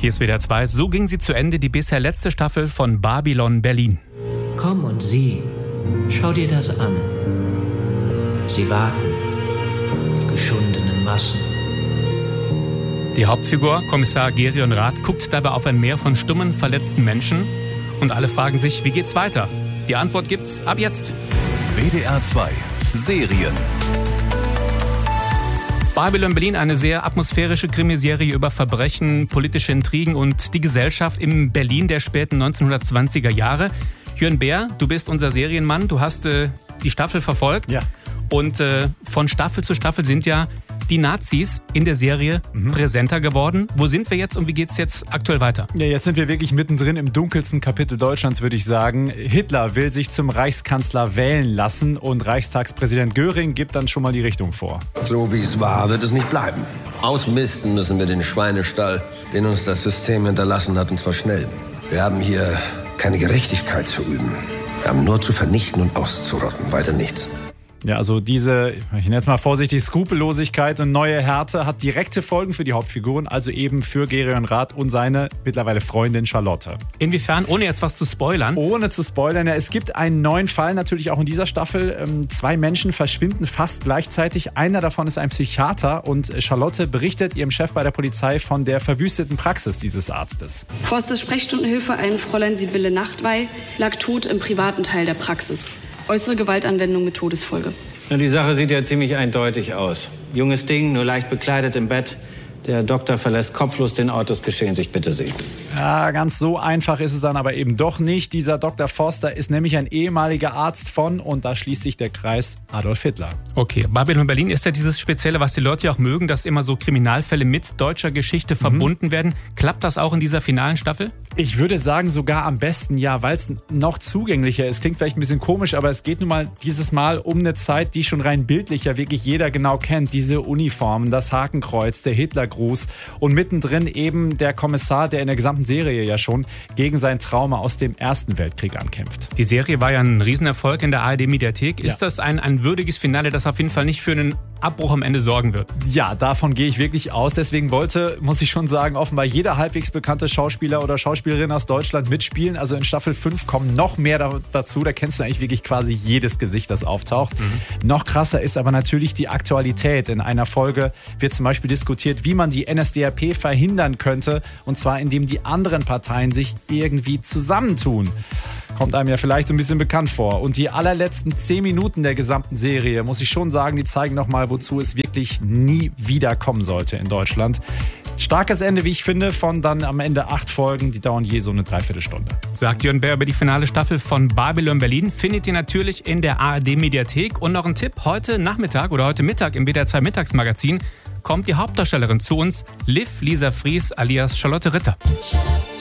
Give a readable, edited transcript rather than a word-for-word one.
Hier ist WDR 2. So ging sie zu Ende, die bisher letzte Staffel von Babylon Berlin. Komm und sieh, schau dir das an. Sie warten, die geschundenen Massen. Die Hauptfigur, Kommissar Gerion Rath, guckt dabei auf ein Meer von stummen, verletzten Menschen. Und alle fragen sich, wie geht's weiter? Die Antwort gibt's ab jetzt. WDR 2 Serien. Babylon Berlin, eine sehr atmosphärische Krimiserie über Verbrechen, politische Intrigen und die Gesellschaft im Berlin der späten 1920er Jahre. Jörn Bär, du bist unser Serienmann, du hast die Staffel verfolgt. Ja. Und von Staffel zu Staffel sind ja die Nazis in der Serie präsenter geworden. Wo sind wir jetzt und wie geht's jetzt aktuell weiter? Ja, jetzt sind wir wirklich mittendrin im dunkelsten Kapitel Deutschlands, würde ich sagen. Hitler will sich zum Reichskanzler wählen lassen und Reichstagspräsident Göring gibt dann schon mal die Richtung vor. So wie es war, wird es nicht bleiben. Ausmisten müssen wir den Schweinestall, den uns das System hinterlassen hat, und zwar schnell. Wir haben hier keine Gerechtigkeit zu üben. Wir haben nur zu vernichten und auszurotten, weiter nichts. Ja, also diese, ich nenne es mal vorsichtig, Skrupellosigkeit und neue Härte hat direkte Folgen für die Hauptfiguren, also eben für Gerion Rath und seine mittlerweile Freundin Charlotte. Inwiefern, ohne jetzt was zu spoilern? Ohne zu spoilern, ja, es gibt einen neuen Fall natürlich auch in dieser Staffel. 2 Menschen verschwinden fast gleichzeitig. Einer davon ist ein Psychiater und Charlotte berichtet ihrem Chef bei der Polizei von der verwüsteten Praxis dieses Arztes. Forstes Sprechstundenhilfe, ein Fräulein Sibylle Nachtwey, lag tot im privaten Teil der Praxis. Äußere Gewaltanwendung mit Todesfolge. Die Sache sieht ja ziemlich eindeutig aus. Junges Ding, nur leicht bekleidet im Bett. Der Doktor verlässt kopflos den Ort des Geschehens. Ich bitte Sie. Ja, ganz so einfach ist es dann aber eben doch nicht. Dieser Dr. Forster ist nämlich ein ehemaliger Arzt von, und da schließt sich der Kreis, Adolf Hitler. Okay, Babylon Berlin ist ja dieses Spezielle, was die Leute ja auch mögen, dass immer so Kriminalfälle mit deutscher Geschichte verbunden werden. Klappt das auch in dieser finalen Staffel? Ich würde sagen, sogar am besten ja, weil es noch zugänglicher ist. Klingt vielleicht ein bisschen komisch, aber es geht nun mal dieses Mal um eine Zeit, die schon rein bildlich ja wirklich jeder genau kennt. Diese Uniformen, das Hakenkreuz, der Hitlergruß und mittendrin eben der Kommissar, der in der gesamten Serie ja schon gegen sein Trauma aus dem Ersten Weltkrieg ankämpft. Die Serie war ja ein Riesenerfolg in der ARD-Mediathek. Ist Ja. das ein würdiges Finale, das auf jeden Fall nicht für einen Abbruch am Ende sorgen wird? Ja, davon gehe ich wirklich aus. Deswegen wollte, muss ich schon sagen, offenbar jeder halbwegs bekannte Schauspieler oder Schauspielerin aus Deutschland mitspielen. Also in Staffel 5 kommen noch mehr dazu. Da kennst du eigentlich wirklich quasi jedes Gesicht, das auftaucht. Noch krasser ist aber natürlich die Aktualität. In einer Folge wird zum Beispiel diskutiert, wie man die NSDAP verhindern könnte. Und zwar, indem die anderen Parteien sich irgendwie zusammentun. Kommt einem ja vielleicht so ein bisschen bekannt vor. Und die allerletzten 10 Minuten der gesamten Serie, muss ich schon sagen, die zeigen nochmal, wozu es wirklich nie wieder kommen sollte in Deutschland. Starkes Ende, wie ich finde, von dann am Ende 8 Folgen, die dauern je so eine Dreiviertelstunde. Sagt Jörn Bär über die finale Staffel von Babylon Berlin. Findet ihr natürlich in der ARD-Mediathek. Und noch ein Tipp, heute Nachmittag oder heute Mittag im WDR 2 Mittagsmagazin kommt die Hauptdarstellerin zu uns, Liv Lisa Fries alias Charlotte Ritter.